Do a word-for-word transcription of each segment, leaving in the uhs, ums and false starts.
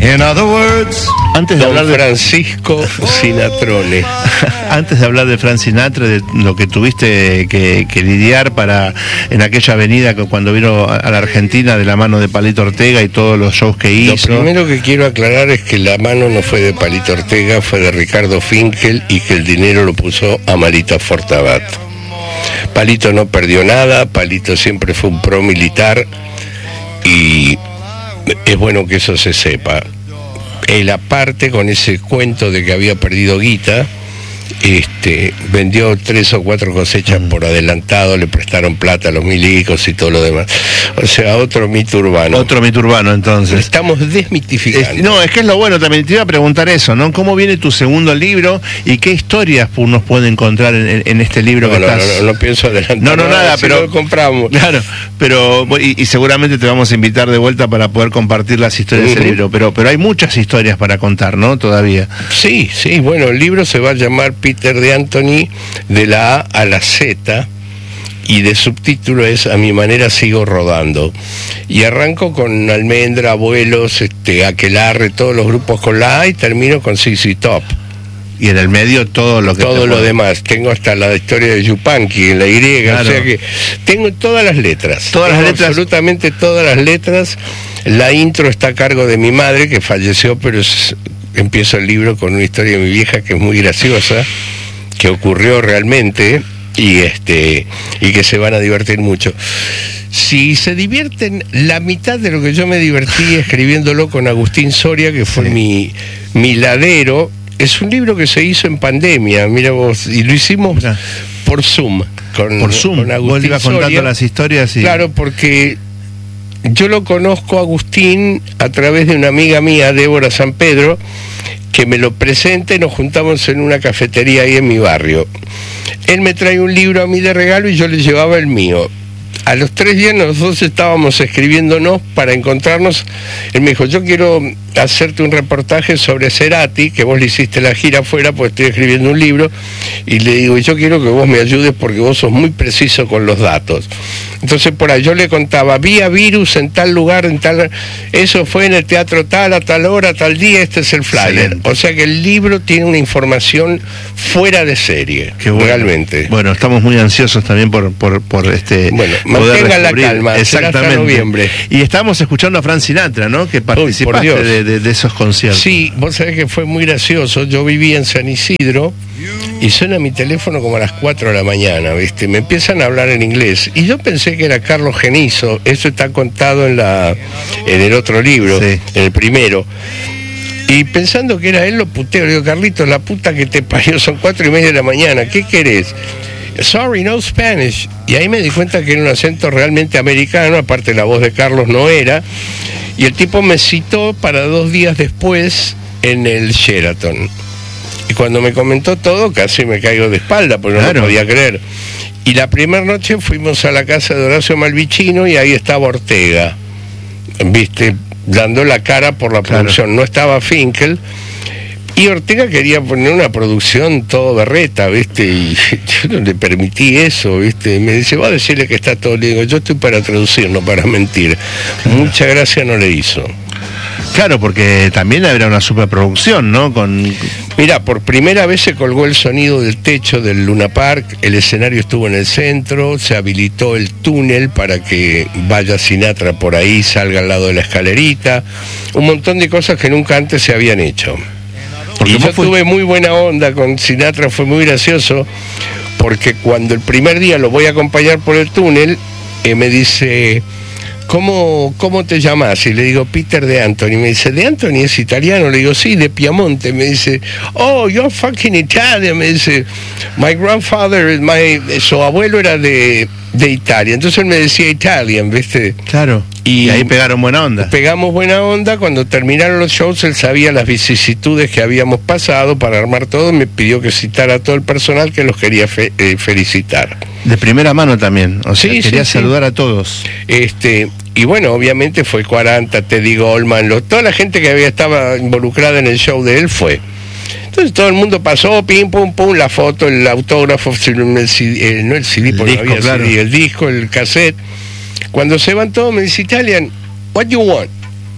In other words, Antes de Don hablar de Francisco Sinatrone. Antes de hablar de Frank Sinatra, de lo que tuviste que, que lidiar para en aquella avenida que cuando vino a la Argentina de la mano de Palito Ortega y todos los shows que Lo hizo. primero que quiero aclarar es que la mano no fue de Palito Ortega, fue de Ricardo Finkel, y que el dinero lo puso Amalita Fortabat. Palito no perdió nada, Palito siempre fue un pro militar, y es bueno que eso se sepa. Él, aparte, con ese cuento de que había perdido guita, este, vendió tres o cuatro cosechas mm. por adelantado, le prestaron plata a los milicos y todo lo demás. O sea, otro mito urbano. Otro mito urbano, entonces. Estamos desmitificando. Es, no, es que es lo bueno, también te iba a preguntar eso, ¿no? ¿Cómo viene tu segundo libro y qué historias uno puede encontrar en, en este libro no, que no, estás... No, no, no pienso adelantar. No, no, nada, nada si pero... lo compramos. Claro, pero... Y, y seguramente te vamos a invitar de vuelta para poder compartir las historias uh-huh. de ese libro, pero, pero hay muchas historias para contar, ¿no? Todavía. Sí, sí, bueno, el libro se va a llamar Peter de Anthony, de la A a la Z, y de subtítulo es A mi manera sigo rodando, y arranco con Almendra, Abuelos, este, Aquelarre, todos los grupos con la A, y termino con Z Z Top. Y en el medio todo lo que todo lo demás. Tengo hasta la historia de Yupanqui en la Y, claro. O sea que tengo todas las letras. Todas tengo las letras. Absolutamente todas las letras. La intro está a cargo de mi madre, que falleció, pero es, empiezo el libro con una historia de mi vieja que es muy graciosa, que ocurrió realmente, y este y que se van a divertir mucho. Si se divierten, la mitad de lo que yo me divertí escribiéndolo con Agustín Soria, que fue sí. mi, mi ladero. Es un libro que se hizo en pandemia, mira vos, y lo hicimos Mira. por Zoom. Con, por Zoom, con Agustín vos ibas contando Soria. las historias. Y... Claro, porque yo lo conozco a Agustín a través de una amiga mía, Débora San Pedro, que me lo presenta y nos juntamos en una cafetería ahí en mi barrio. Él me trae un libro a mí de regalo y yo le llevaba el mío. A los tres días nosotros estábamos escribiéndonos para encontrarnos. Él me dijo, yo quiero hacerte un reportaje sobre Cerati, que vos le hiciste la gira afuera, pues estoy escribiendo un libro, y le digo, yo quiero que vos me ayudes porque vos sos muy preciso con los datos. Entonces por ahí yo le contaba, vi a Virus en tal lugar, en tal, eso fue en el teatro tal, a tal hora, tal día, este es el flyer. Excelente. O sea que el libro tiene una información fuera de serie. Qué bueno. Realmente. Bueno, estamos muy ansiosos también por, por, por este... Bueno, mantengan la calma, exactamente. Será hasta noviembre. Y estábamos escuchando a Frank Sinatra, ¿no? Que participaste Uy, de, de, de esos conciertos. Sí, vos sabés que fue muy gracioso. Yo vivía en San Isidro y suena mi teléfono como a las cuatro de la mañana, ¿viste? Me empiezan a hablar en inglés y yo pensé que era Carlos Genizo. Eso está contado en la en el otro libro, sí. en el primero. Y pensando que era él, lo puteo. Le digo, Carlitos, la puta que te parió, son cuatro y media de la mañana, ¿qué querés? Sorry, no Spanish. Y ahí me di cuenta que era un acento realmente americano, aparte la voz de Carlos no era, y el tipo me citó para dos días después en el Sheraton. Y cuando me comentó todo, casi me caigo de espalda, porque claro. no lo podía creer. Y la primera noche fuimos a la casa de Horacio Malvicino y ahí estaba Ortega, viste, dando la cara por la claro. producción. No estaba Finkel. Y Ortega quería poner una producción todo berreta, ¿viste? Y yo no le permití eso, ¿viste? Y me dice, va a decirle que está todo. Le digo, yo estoy para traducir, no para mentir. Claro. Mucha gracia no le hizo. Claro, porque también era una superproducción, ¿no? Con... Mira, por primera vez se colgó el sonido del techo del Luna Park, el escenario estuvo en el centro, se habilitó el túnel para que vaya Sinatra por ahí, salga al lado de la escalerita, un montón de cosas que nunca antes se habían hecho. Y yo fue? tuve muy buena onda con Sinatra, fue muy gracioso, porque cuando el primer día lo voy a acompañar por el túnel, eh, me dice, ¿cómo, ¿cómo te llamas? Y le digo, Peter de Anthony. Me dice, ¿de Anthony es italiano? Le digo, sí, de Piamonte. Me dice, oh, you're fucking Italian. Me dice, my grandfather, my, su abuelo era de, de Italia. Entonces él me decía Italian, ¿viste? Claro. Y, y ahí pegaron buena onda. Pegamos buena onda. Cuando terminaron los shows, él sabía las vicisitudes que habíamos pasado para armar todo. Me pidió que citara a todo el personal que los quería fe, eh, felicitar. De primera mano también. O sea, sí, quería sí, saludar sí. a todos. Este, y bueno, obviamente fue cuarenta, Teddy Goldman, lo, toda la gente que había estaba involucrada en el show de él fue. Entonces todo el mundo pasó, pim, pum, pum, la foto, el autógrafo, el C D, el, no el C D, porque disco, no había claro. C D, el disco, el cassette. Cuando se van todos me dice, Italian, what you want?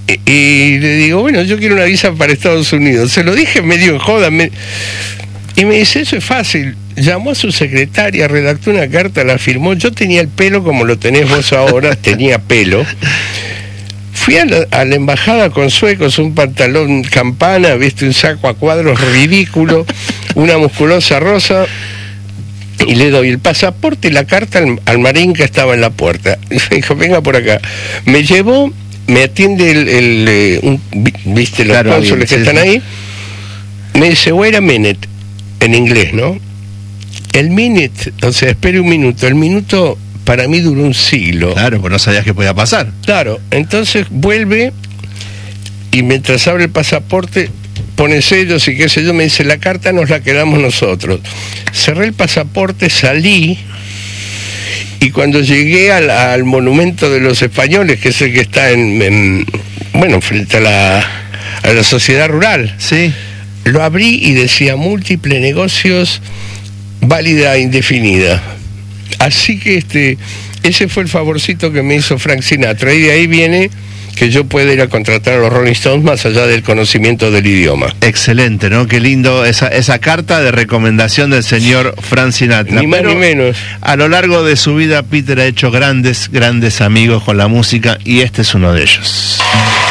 Y, y le digo, bueno, yo quiero una visa para Estados Unidos. Se lo dije medio en joda. Me, y me dice, eso es fácil. Llamó a su secretaria, redactó una carta, la firmó. Yo tenía el pelo como lo tenés vos ahora, tenía pelo. Fui a la, a la embajada con suecos, un pantalón campana, viste, un saco a cuadros ridículo, una musculosa rosa, y le doy el pasaporte y la carta al, al marín que estaba en la puerta. Y me dijo, venga por acá. Me llevó, me atiende el, el eh, un, viste, los claro, cónsules que sí, están sí. ahí. Me dice, wait a minute, en inglés, ¿no? El minute, o sea, espere un minuto, el minuto para mí duró un siglo. Claro, pues no sabías qué podía pasar. Claro, entonces vuelve y mientras abre el pasaporte pone sellos y qué sé yo, me dice, la carta nos la quedamos nosotros. Cerré el pasaporte, salí y cuando llegué al, al monumento de los españoles, que es el que está en, en bueno, frente a la, a la sociedad rural, sí, lo abrí y decía múltiple negocios, válida e indefinida. Así que este ese fue el favorcito que me hizo Frank Sinatra, y de ahí viene que yo pueda ir a contratar a los Rolling Stones más allá del conocimiento del idioma. Excelente, ¿no? Qué lindo esa, esa carta de recomendación del señor Frank Sinatra. Ni más Pero ni menos. A lo largo de su vida, Peter ha hecho grandes, grandes amigos con la música, y este es uno de ellos.